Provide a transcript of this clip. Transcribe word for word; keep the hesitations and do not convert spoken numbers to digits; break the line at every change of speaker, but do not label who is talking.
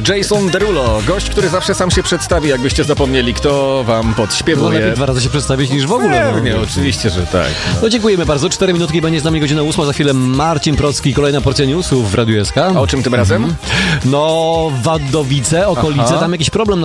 Jason Derulo, gość, który zawsze sam się przedstawi, jakbyście zapomnieli, kto wam podśpiewuje.
No lepiej dwa razy się przedstawić niż w ogóle.
No. Nie, oczywiście, że tak. No.
No dziękujemy bardzo. Cztery minutki będzie z nami godzina ósma. Za chwilę Marcin Procki, kolejna porcja newsów w Radiu S K.
A o czym tym razem?
No, Wadowice, okolice,
Aha.
tam jakiś problem